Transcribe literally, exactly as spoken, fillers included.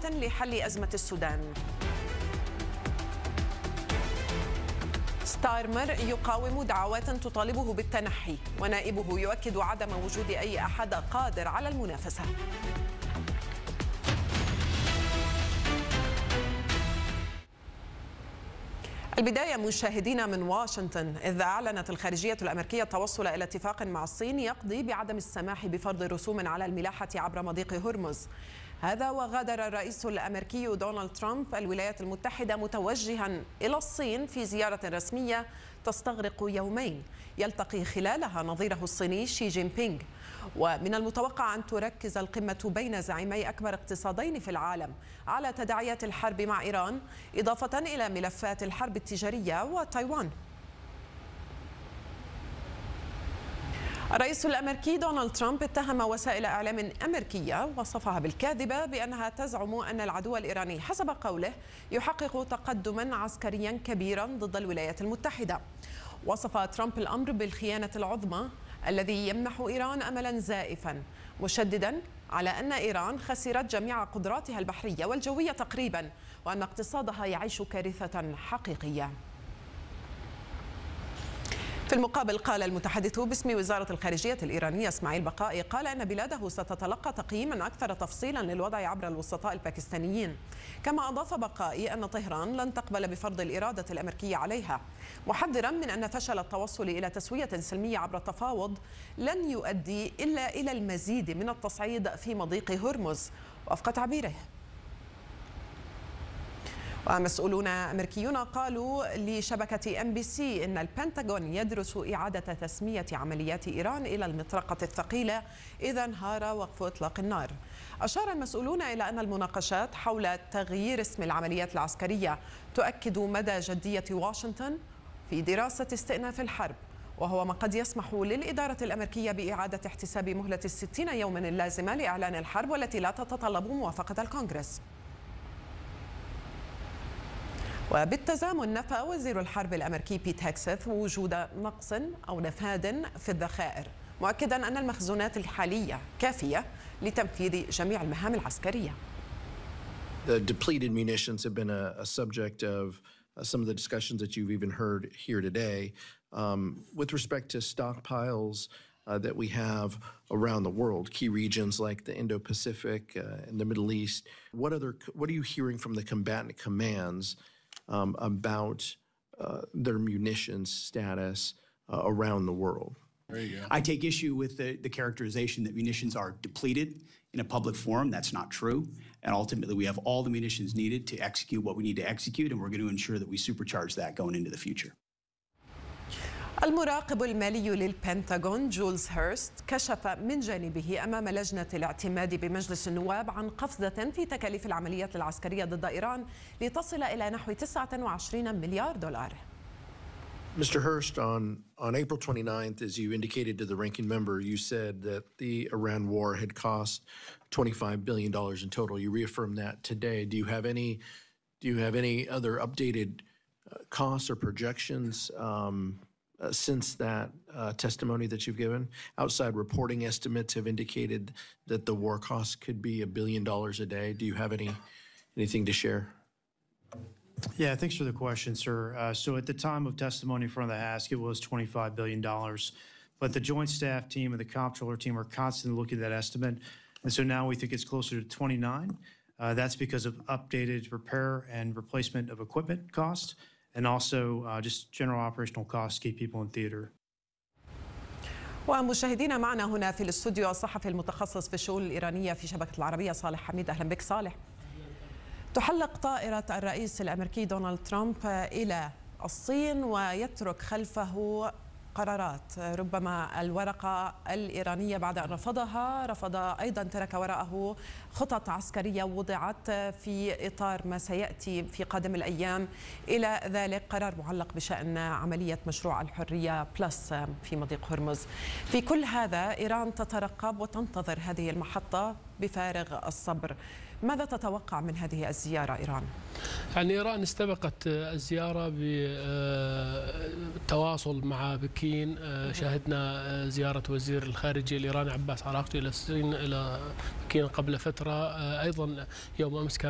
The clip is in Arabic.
لحل أزمة السودان. ستارمر يقاوم دعوات تطالبه بالتنحي، ونائبه يؤكد عدم وجود أي أحد قادر على المنافسة. البداية مشاهدينا من واشنطن، إذ أعلنت الخارجية الأمريكية التوصل إلى اتفاق مع الصين يقضي بعدم السماح بفرض رسوم على الملاحة عبر مضيق هرمز. هذا وغادر الرئيس الأمريكي دونالد ترامب الولايات المتحدة متوجها إلى الصين في زيارة رسمية تستغرق يومين يلتقي خلالها نظيره الصيني شي جين بينغ. ومن المتوقع أن تركز القمة بين زعيمي أكبر اقتصادين في العالم على تداعيات الحرب مع إيران، إضافة إلى ملفات الحرب التجارية وتايوان. الرئيس الأمريكي دونالد ترامب اتهم وسائل إعلام أمريكية وصفها بالكاذبة بأنها تزعم أن العدو الإيراني حسب قوله يحقق تقدما عسكريا كبيرا ضد الولايات المتحدة. وصف ترامب الأمر بالخيانة العظمى الذي يمنح إيران أملا زائفا، مشددا على أن إيران خسرت جميع قدراتها البحرية والجوية تقريبا، وأن اقتصادها يعيش كارثة حقيقية. في المقابل قال المتحدث باسم وزارة الخارجية الإيرانية إسماعيل بقائي قال أن بلاده ستتلقى تقييما أكثر تفصيلا للوضع عبر الوسطاء الباكستانيين. كما أضاف بقائي أن طهران لن تقبل بفرض الإرادة الأمريكية عليها، محذرا من أن فشل التوصل إلى تسوية سلمية عبر التفاوض لن يؤدي إلا إلى المزيد من التصعيد في مضيق هرمز وفق تعبيره. ومسؤولون أمريكيون قالوا لشبكة إم بي سي إن البنتاغون يدرس إعادة تسمية عمليات إيران إلى المطرقة الثقيلة إذا انهار وقف إطلاق النار. أشار المسؤولون إلى أن المناقشات حول تغيير اسم العمليات العسكرية تؤكد مدى جدية واشنطن في دراسة استئناف الحرب، وهو ما قد يسمح للإدارة الأمريكية بإعادة احتساب مهلة الستين يوما اللازمة لإعلان الحرب والتي لا تتطلب موافقة الكونغرس. وبالتزامن نفى وزير الحرب الأمريكي بيت هيكسث وجود نقص أو نفاد في الذخائر، مؤكدا أن المخزونات الحالية كافية لتنفيذ جميع المهام العسكرية. The depleted munitions have been a, a subject of uh, some of the discussions that you've even heard here today. Um, with respect to stockpiles uh, that we have around the world, key regions like the Indo-Pacific uh, and the Middle East, what other what are you hearing from the combatant commands Um, about uh, their munitions status uh, around the world? There you go. I take issue with the, the characterization that munitions are depleted in a public forum. That's not true. And ultimately, we have all the munitions needed to execute what we need to execute, and we're going to ensure that we supercharge that going into the future. المراقب المالي للبنتاغون جولز هيرست كشف من جانبه أمام لجنة الاعتماد بمجلس النواب عن قفزة في تكاليف العمليات العسكرية ضد إيران لتصل إلى نحو تسعة وعشرين مليار دولار. Mister Hurst, on, on April twenty-ninth, as you indicated to the ranking member, you said that the Iran war had cost twenty-five billion dollars in total. You reaffirmed that today. Do you have any, do you have any other updated uh, costs or projections um, Uh, since that uh, testimony that you've given? Outside reporting estimates have indicated that the war costs could be a billion dollars a day. Do you have any anything to share? Yeah, thanks for the question, sir. Uh, so at the time of testimony in front of the ask, it was twenty-five billion dollars. But the Joint Staff team and the Comptroller team are constantly looking at that estimate. And so now we think it's closer to twenty-nine. Uh, that's because of updated repair and replacement of equipment costs, and also uh, just general operational costs to keep people in theater. ومشاهدينا معنا هنا في الاستوديو الصحفي المتخصص في الشؤون الإيرانية في شبكة العربية صالح حميد. أهلا بك صالح. تحلق طائرة الرئيس الأمريكي دونالد ترامب إلى الصين ويترك خلفه قرارات، ربما الورقة الإيرانية بعد أن رفضها رفض أيضا ترك وراءه خطط عسكرية وضعت في إطار ما سيأتي في قادم الأيام، إلى ذلك قرار معلق بشأن عملية مشروع الحرية بلس في مضيق هرمز. في كل هذا إيران تترقب وتنتظر هذه المحطة بفارغ الصبر. ماذا تتوقع من هذه الزيارة إيران؟ يعني إيران استبقت الزيارة بالتواصل مع بكين. شاهدنا زيارة وزير الخارجية الإيراني عباس عراقجي إلى الصين إلى بكين قبل فترة، أيضا يوم أمس كان